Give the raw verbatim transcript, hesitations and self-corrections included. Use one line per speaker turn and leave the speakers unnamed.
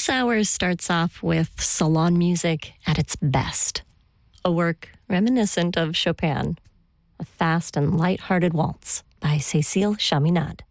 This hour starts off with salon music at its best. A work reminiscent of Chopin, a fast and light-hearted waltz by Cécile Chaminade.